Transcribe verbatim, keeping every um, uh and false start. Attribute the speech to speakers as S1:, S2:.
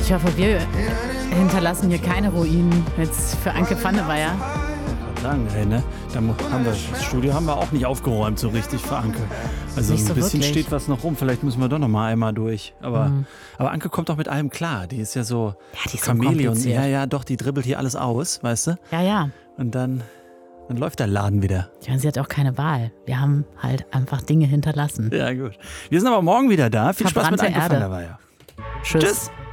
S1: Ich hoffe, wir hinterlassen hier keine Ruinen. Jetzt für Anke Pfanneweier.
S2: Sagen, hey, ne? Da haben wir, das Studio haben wir auch nicht aufgeräumt so richtig für Anke. Also
S1: Nicht
S2: ein
S1: so
S2: bisschen
S1: wirklich.
S2: steht was noch rum. Vielleicht müssen wir doch noch mal einmal durch. Aber,
S1: Mhm.
S2: aber Anke kommt doch mit allem klar. Die ist ja so
S1: Ja, die ist
S2: Chamäleon.
S1: unkompliziert.
S2: Ja, ja, doch, die dribbelt hier alles aus, weißt du?
S1: Ja, ja.
S2: Und dann, dann läuft der Laden wieder.
S1: Ich meine, sie hat auch keine Wahl. Wir haben halt einfach Dinge hinterlassen.
S2: Ja, gut. Wir sind aber morgen wieder da. Viel Spaß mit
S1: Verbrannte
S2: Anke
S1: Erde.
S2: Pfanneweier.
S1: Tschüss.
S2: Tschüss.